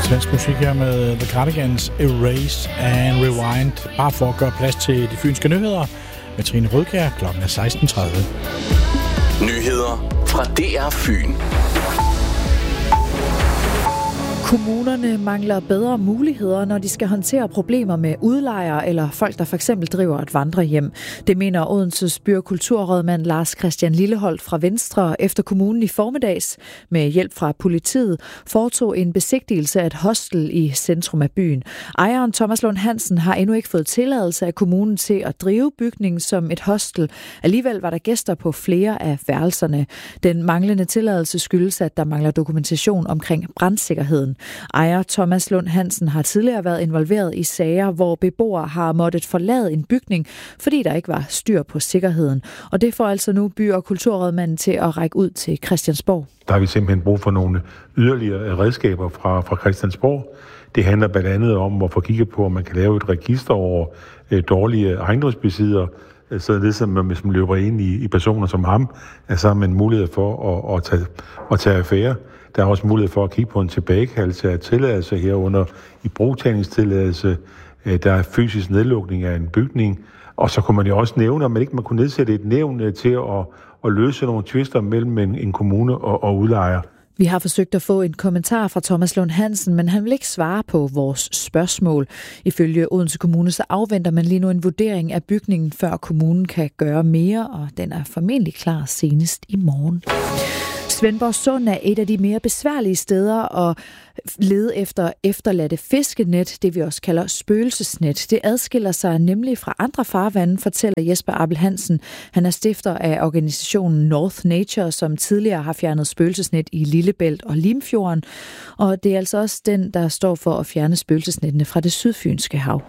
Svensk musik her med The Cardigans, Erase and Rewind. Bare for at gøre plads til de fynske nyheder med Trine Rødkjær. Klokken er 16.30. Nyheder fra DR Fyn. Kommunerne mangler bedre muligheder, når de skal håndtere problemer med udlejere eller folk, der for eksempel driver et vandrehjem. Det mener Odenses by- og kulturrådmand Lars Christian Lilleholdt fra Venstre, efter kommunen i formiddags med hjælp fra politiet foretog en besigtigelse af et hostel i centrum af byen. Ejeren Thomas Lund Hansen har endnu ikke fået tilladelse af kommunen til at drive bygningen som et hostel. Alligevel var der gæster på flere af værelserne. Den manglende tilladelse skyldes, at der mangler dokumentation omkring brandsikkerheden. Ejer Thomas Lund Hansen har tidligere været involveret i sager, hvor beboere har måttet forlade en bygning, fordi der ikke var styr på sikkerheden. Og det får altså nu by- og kulturrådmanden til at række ud til Christiansborg. Der har vi simpelthen brug for nogle yderligere redskaber fra Christiansborg. Det handler blandt andet om at få kigget på, om man kan lave et register over dårlige ejendomsbesiddere, så det som man løber ind i personer som ham, er så man mulighed for at tage affære. Der er også mulighed for at kigge på en tilbagekaldelse af tilladelse herunder i brugtagningstilladelse. Der er fysisk nedlukning af en bygning. Og så kunne man jo også nævne, om man ikke kunne nedsætte et nævn til at løse nogle tvister mellem en kommune og udlejer. Vi har forsøgt at få en kommentar fra Thomas Lund Hansen, men han vil ikke svare på vores spørgsmål. Ifølge Odense Kommune så afventer man lige nu en vurdering af bygningen, før kommunen kan gøre mere, og den er formentlig klar senest i morgen. Svendborg Sund er et af de mere besværlige steder at lede efter efterladte fiskenet, det vi også kalder spøgelsesnet. Det adskiller sig nemlig fra andre farvande, fortæller Jesper Abel Hansen. Han er stifter af organisationen North Nature, som tidligere har fjernet spøgelsesnet i Lillebælt og Limfjorden. Og det er altså også den, der står for at fjerne spøgelsesnettene fra det sydfynske hav.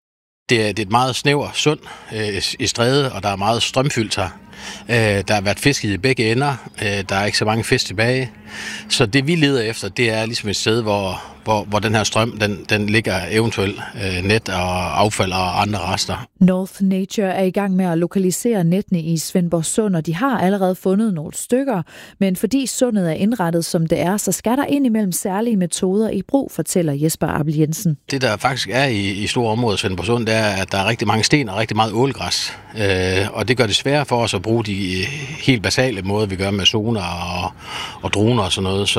Det er et meget snæver sund i strædet, og der er meget strømfyldt her. Der har været fisket i begge ender. Der er ikke så mange fisk tilbage. Så det vi leder efter, det er ligesom et sted, hvor den her strøm, den ligger eventuelt net og affald og andre rester. North Nature er i gang med at lokalisere nettene i Svendborg Sund, og de har allerede fundet nogle stykker. Men fordi sundet er indrettet som det er, så skal der indimellem særlige metoder i brug, fortæller Jesper Abel Jensen. Det der faktisk er i store områder af Svendborg Sund, det er, at der er rigtig mange sten og rigtig meget ålegræs. Og det gør det sværere for os at bruge de helt basale måder, vi gør med sonar og droner og sådan noget.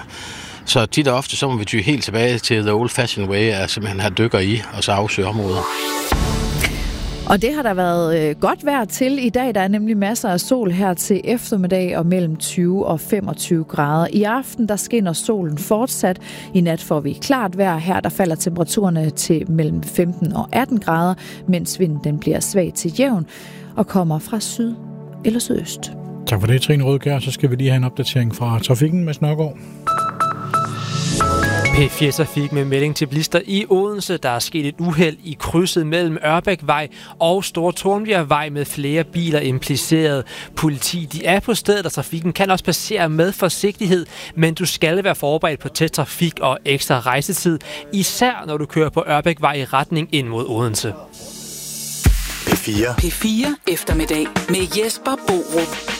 Så tit og ofte så må vi ty helt tilbage til the old-fashioned way, at simpelthen have dykker i og så afsøge områder. Og det har der været godt vejr til i dag. Der er nemlig masser af sol her til eftermiddag og mellem 20 og 25 grader. I aften der skinner solen fortsat. I nat får vi klart vejr. Her der falder temperaturerne til mellem 15 og 18 grader, mens vinden den bliver svag til jævn og kommer fra syd eller sydøst. Tak for det, Trine Rødkjær. Så skal vi lige have en opdatering fra trafikken med Snørgaard. P4 Trafik med melding til bilister i Odense. Der er sket et uheld i krydset mellem Ørbækvej og Store Tornbjergvej med flere biler impliceret. Politi de er på stedet, og trafikken kan også passere med forsigtighed, men du skal være forberedt på tæt trafik og ekstra rejsetid, især når du kører på Ørbækvej i retning ind mod Odense. P4 eftermiddag med Jesper Borup.